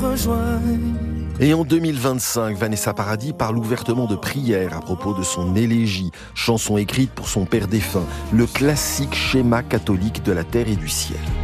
rejoigne. Et en 2025, Vanessa Paradis parle ouvertement de prière à propos de son élégie, chanson écrite pour son père défunt, le classique schéma catholique de la terre et du ciel.